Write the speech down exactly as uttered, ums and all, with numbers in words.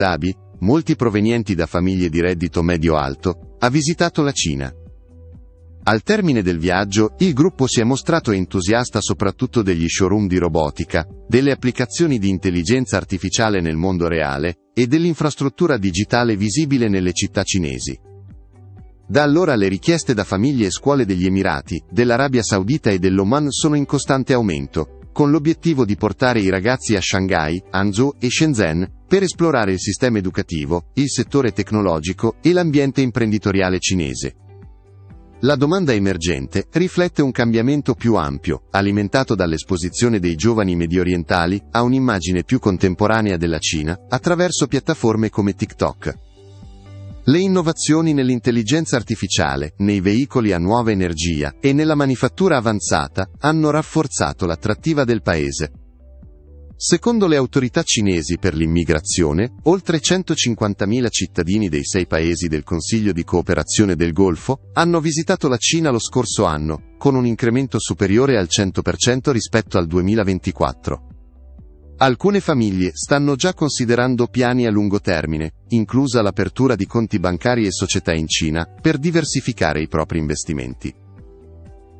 Dhabi, molti provenienti da famiglie di reddito medio-alto, ha visitato la Cina. Al termine del viaggio, il gruppo si è mostrato entusiasta soprattutto degli showroom di robotica, delle applicazioni di intelligenza artificiale nel mondo reale, e dell'infrastruttura digitale visibile nelle città cinesi. Da allora le richieste da famiglie e scuole degli Emirati, dell'Arabia Saudita e dell'Oman sono in costante aumento, con l'obiettivo di portare i ragazzi a Shanghai, Hangzhou e Shenzhen, per esplorare il sistema educativo, il settore tecnologico e l'ambiente imprenditoriale cinese. La domanda emergente riflette un cambiamento più ampio, alimentato dall'esposizione dei giovani mediorientali a un'immagine più contemporanea della Cina, attraverso piattaforme come TikTok. Le innovazioni nell'intelligenza artificiale, nei veicoli a nuova energia e nella manifattura avanzata hanno rafforzato l'attrattiva del paese. Secondo le autorità cinesi per l'immigrazione, oltre centocinquantamila cittadini dei sei paesi del Consiglio di cooperazione del Golfo hanno visitato la Cina lo scorso anno, con un incremento superiore al cento per cento rispetto al duemilaventiquattro. Alcune famiglie stanno già considerando piani a lungo termine, inclusa l'apertura di conti bancari e società in Cina, per diversificare i propri investimenti.